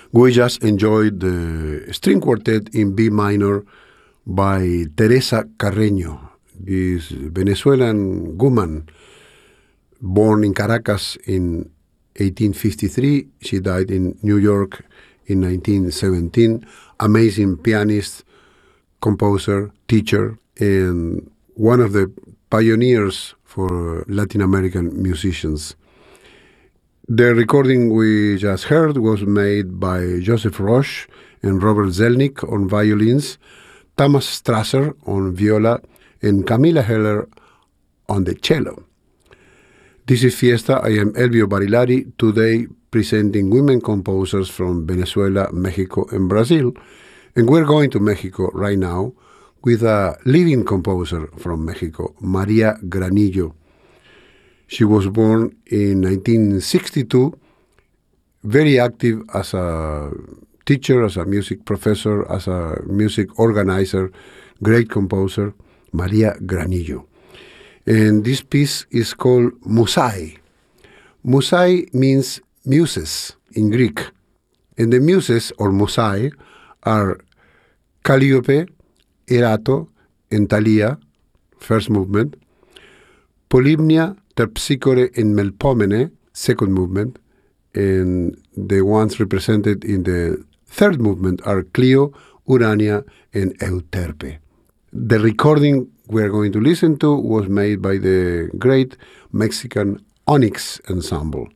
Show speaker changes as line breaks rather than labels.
We just enjoyed the string quartet in B minor by Teresa Carreño, this Venezuelan woman born in Caracas in 1853. She died in New York in 1917. Amazing pianist, composer, teacher, and one of the pioneers for Latin American musicians. The recording we just heard was made by Joseph Roche and Robert Zelnick on violins, Thomas Strasser on viola, and Camila Heller on the cello. This is Fiesta. I am Elvio Barilari, today presenting women composers from Venezuela, Mexico, and Brazil. And we're going to Mexico right now with a living composer from Mexico, Maria Granillo. She was born in 1962, very active as a teacher, as a music professor, as a music organizer, great composer, Maria Granillo. And this piece is called Musai. Musai means muses in Greek. And the muses, or Musai, are Calliope, Erato, and Thalia, first movement, Polymnia, Terpsichore, and Melpomene, second movement, and the ones represented in the third movement are Clio, Urania, and Euterpe. The recording we're going to listen to was made by the great Mexican Onyx Ensemble.